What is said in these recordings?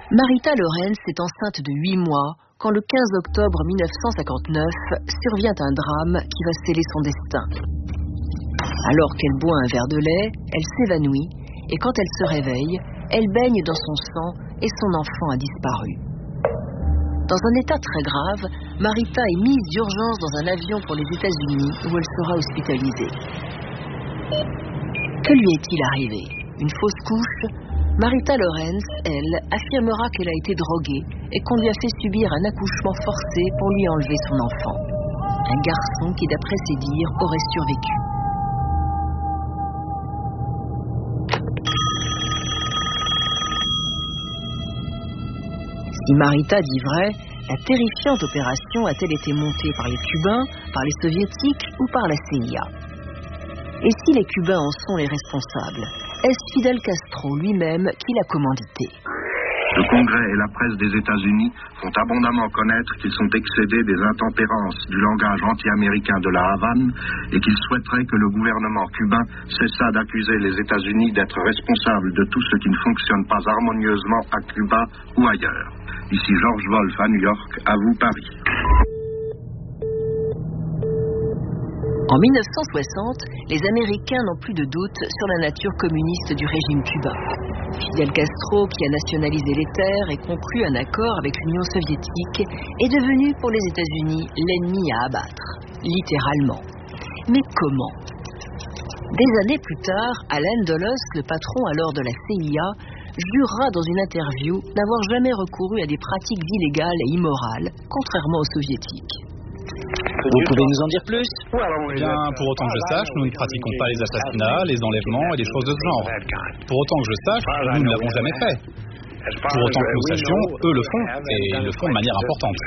Marita Lorenz est enceinte de 8 mois quand le 15 octobre 1959 survient un drame qui va sceller son destin. Alors qu'elle boit un verre de lait, elle s'évanouit et quand elle se réveille, elle baigne dans son sang et son enfant a disparu. Dans un état très grave, Marita est mise d'urgence dans un avion pour les États-Unis où elle sera hospitalisée. Que lui est-il arrivé? Une fausse couche? Marita Lorenz, elle, affirmera qu'elle a été droguée et qu'on lui a fait subir un accouchement forcé pour lui enlever son enfant. Un garçon qui, d'après ses dires, aurait survécu. Si Marita dit vrai, la terrifiante opération a-t-elle été montée par les Cubains, par les Soviétiques ou par la CIA? Et si les Cubains en sont les responsables, est-ce Fidel Castro lui-même qui l'a commandité? Le Congrès et la presse des États-Unis font abondamment connaître qu'ils sont excédés des intempérances du langage anti-américain de la Havane et qu'ils souhaiteraient que le gouvernement cubain cessât d'accuser les États-Unis d'être responsables de tout ce qui ne fonctionne pas harmonieusement à Cuba ou ailleurs. Ici Georges Wolf à New York, à vous Paris. En 1960, les Américains n'ont plus de doute sur la nature communiste du régime cubain. Fidel Castro, qui a nationalisé les terres et conclu un accord avec l'Union soviétique, est devenu pour les États-Unis l'ennemi à abattre, littéralement. Mais comment? Des années plus tard, Allen Dulles, le patron alors de la CIA, jurera dans une interview n'avoir jamais recouru à des pratiques illégales et immorales, contrairement aux soviétiques. Vous pouvez nous en dire plus? Bien, pour autant que je sache, nous ne pratiquons pas les assassinats, les enlèvements et des choses de ce genre. Pour autant que je sache, nous ne l'avons jamais fait. Pour autant que nous sachions, eux le font, et ils le font de manière importante.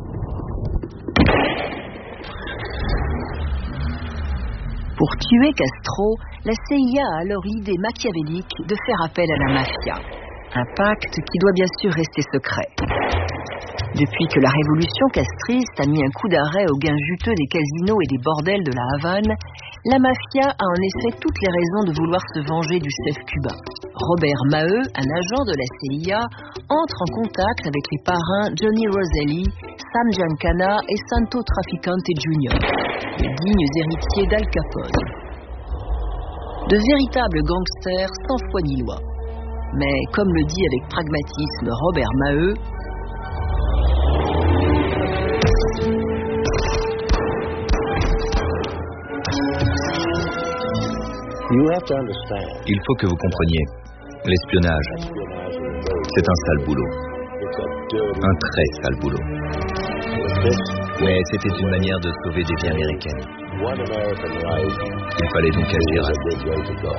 Pour tuer Castro, la CIA a alors l'idée machiavélique de faire appel à la mafia. Un pacte qui doit bien sûr rester secret. Depuis que la révolution castriste a mis un coup d'arrêt aux gains juteux des casinos et des bordels de la Havane, la mafia a en effet toutes les raisons de vouloir se venger du chef cubain. Robert Maheu, un agent de la CIA, entre en contact avec les parrains Johnny Roselli, Sam Giancana et Santo Traficante Jr., les dignes héritiers d'Al Capone. De véritables gangsters sans foi ni loi. Mais comme le dit avec pragmatisme Robert Maheu, il faut que vous compreniez, l'espionnage, c'est un sale boulot. Un très sale boulot. Mais c'était une manière de sauver des vies américaines. Il fallait donc agir ainsi.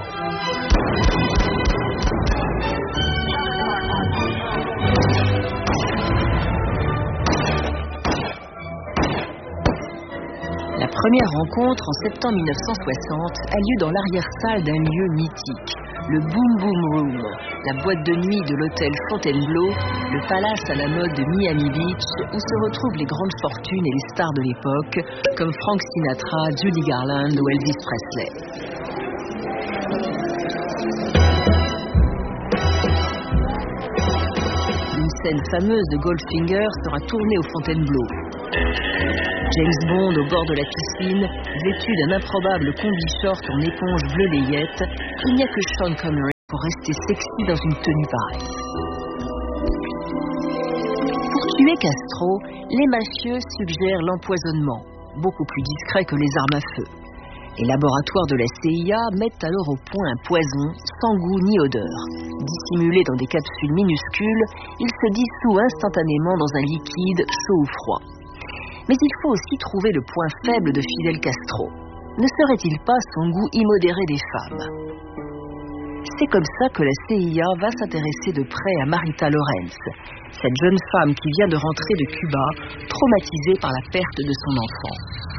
La première rencontre en septembre 1960 a lieu dans l'arrière-salle d'un lieu mythique, le Boom Boom Room, la boîte de nuit de l'hôtel Fontainebleau, le palace à la mode de Miami Beach, où se retrouvent les grandes fortunes et les stars de l'époque, comme Frank Sinatra, Judy Garland ou Elvis Presley. Une scène fameuse de Goldfinger sera tournée au Fontainebleau. James Bond au bord de la piscine, vêtu d'un improbable combi-short en éponge bleu layette, il n'y a que Sean Connery pour rester sexy dans une tenue pareille. Pour tuer Castro, les mafieux suggèrent l'empoisonnement, beaucoup plus discret que les armes à feu. Les laboratoires de la CIA mettent alors au point un poison sans goût ni odeur. Dissimulé dans des capsules minuscules, il se dissout instantanément dans un liquide chaud ou froid. Mais il faut aussi trouver le point faible de Fidel Castro. Ne serait-il pas son goût immodéré des femmes? C'est comme ça que la CIA va s'intéresser de près à Marita Lorenz, cette jeune femme qui vient de rentrer de Cuba, traumatisée par la perte de son enfant.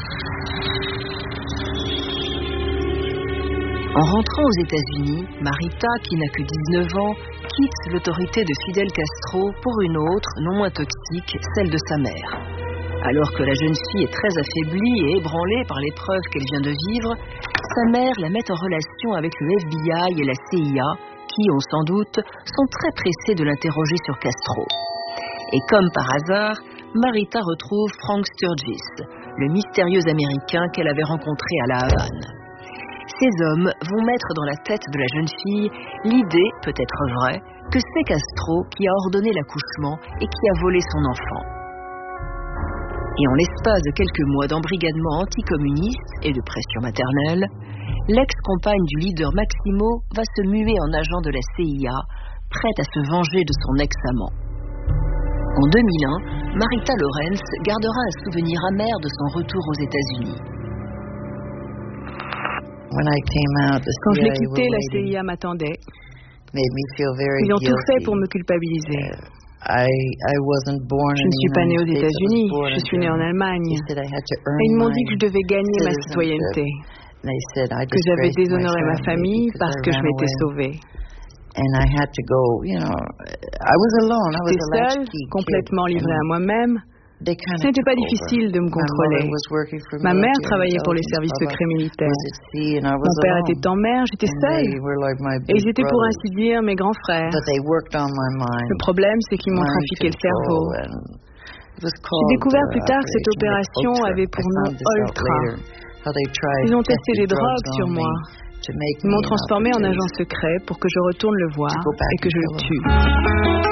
En rentrant aux États-Unis, Marita, qui n'a que 19 ans, quitte l'autorité de Fidel Castro pour une autre, non moins toxique, celle de sa mère. Alors que la jeune fille est très affaiblie et ébranlée par l'épreuve qu'elle vient de vivre, sa mère la met en relation avec le FBI et la CIA, qui qui ont sans doute, sont très pressés de l'interroger sur Castro. Et comme par hasard, Marita retrouve Frank Sturgis, le mystérieux Américain qu'elle avait rencontré à La Havane. Ces hommes vont mettre dans la tête de la jeune fille l'idée, peut-être vraie, que c'est Castro qui a ordonné l'accouchement et qui a volé son enfant. Et en l'espace de quelques mois d'embrigadement anticommuniste et de pression maternelle, l'ex-compagne du leader Maximo va se muer en agent de la CIA, prête à se venger de son ex-amant. En 2001, Marita Lorenz gardera un souvenir amer de son retour aux États-Unis. Quand je l'ai quitté, la CIA m'attendait. Ils ont tout fait pour me culpabiliser. Je ne suis pas née aux États-Unis, je suis née en Allemagne. Et ils m'ont dit que je devais gagner ma citoyenneté, que j'avais déshonoré ma famille parce que je m'étais sauvée. J'étais seule, complètement livrée à moi-même. Ce n'était pas difficile de me contrôler. Ma mère travaillait pour les services secrets militaires. Mon père était en mer, j'étais seule. Et ils étaient pour ainsi dire mes grands frères. Le problème, c'est qu'ils m'ont trafiqué le cerveau. J'ai découvert plus tard que cette opération avait pour nom Ultra. Ils ont testé des drogues sur moi. Ils m'ont transformé en agent secret pour que je retourne le voir et que je le tue.